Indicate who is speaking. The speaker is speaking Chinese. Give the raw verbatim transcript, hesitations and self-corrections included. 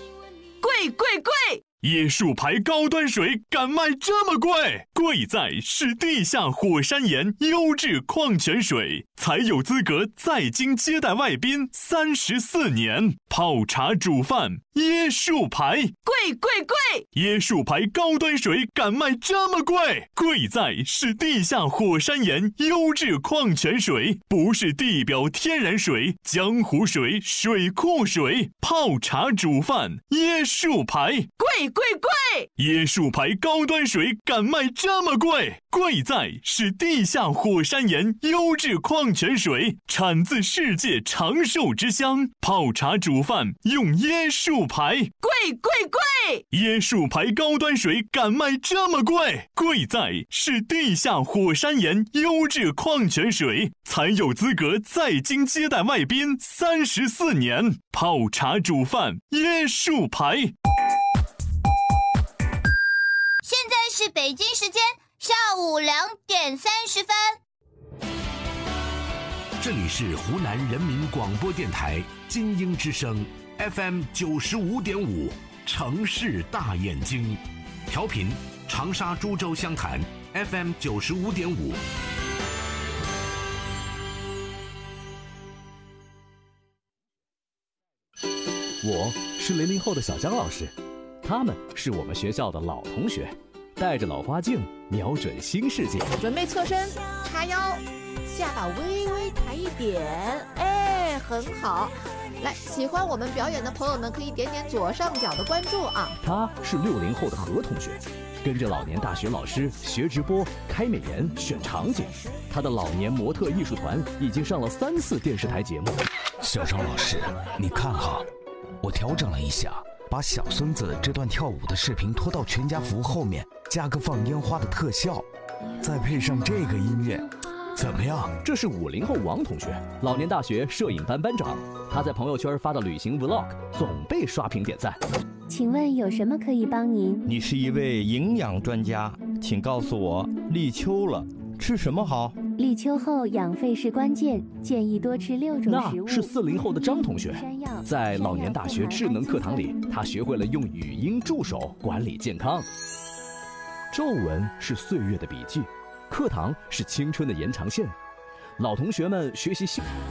Speaker 1: 贵贵贵！
Speaker 2: 椰树牌高端水敢卖这么贵？贵在是地下火山岩优质矿泉水，才有资格在京接待外宾三十四年。泡茶煮饭，椰树牌，
Speaker 1: 贵贵贵！
Speaker 2: 椰树牌高端水敢卖这么贵？贵在是地下火山岩优质矿泉水，不是地表天然水、江湖水、水库水。泡茶煮饭，椰树牌，
Speaker 1: 贵贵贵！
Speaker 2: 椰树牌高端水敢卖这么贵？贵在是地下火山岩优质矿泉水，产自世界长寿之乡。泡茶煮饭用椰树牌，
Speaker 1: 贵贵贵！
Speaker 2: 椰树牌高端水敢卖这么贵？贵在是地下火山岩优质矿泉水，才有资格在京接待外宾三十四年。泡茶煮饭，椰树牌。
Speaker 3: 现在是北京时间下午两点三十分。
Speaker 4: 这里是湖南人民广播电台金鹰之声 F M 九十五点五，城市大眼睛，调频长沙、株洲、湘潭 F M 九十五点五。
Speaker 5: 我是零零后的小江老师，他们是我们学校的老同学，带着老花镜，瞄准新世界。
Speaker 6: 准备侧身，叉腰，下巴微微抬一点，哎，很好。来，喜欢我们表演的朋友们可以点点左上角的关注啊。
Speaker 5: 他是六零后的何同学，跟着老年大学老师学直播、开美颜、选场景。他的老年模特艺术团已经上了三次电视台节目。
Speaker 7: 小张老师，你看哈，我调整了一下，把小孙子这段跳舞的视频拖到全家福后面，加个放烟花的特效，再配上这个音乐，怎么样？
Speaker 5: 这是五零后王同学，老年大学摄影班班长。他在朋友圈发的旅行 vlog 总被刷屏点赞。
Speaker 8: 请问有什么可以帮您？
Speaker 9: 你是一位营养专家，请告诉我，立秋了，吃什么好？
Speaker 8: 立秋后养肺是关键，建议多吃六种食物。
Speaker 5: 那是四零后的张同学，在老年大学智能课堂里，他学会了用语音助手管理健康。皱纹是岁月的笔记，课堂是青春的延长线。老同学们学习新。